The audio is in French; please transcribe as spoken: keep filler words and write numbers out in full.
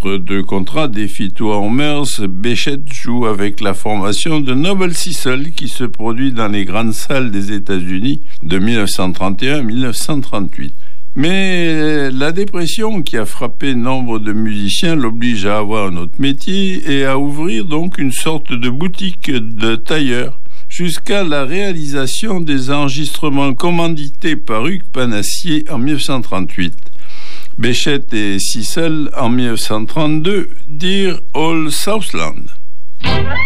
Entre deux contrats des Fito Homers, Béchette joue avec la formation de Noble Sissle qui se produit dans les grandes salles des États-Unis de dix-neuf cent trente et un à dix-neuf cent trente-huit. Mais la dépression qui a frappé nombre de musiciens l'oblige à avoir un autre métier et à ouvrir donc une sorte de boutique de tailleur, jusqu'à la réalisation des enregistrements commandités par Hugues Panassier en dix-neuf cent trente-huit. Béchette et Sissle en dix-neuf cent trente-deux, Dear Old Southland.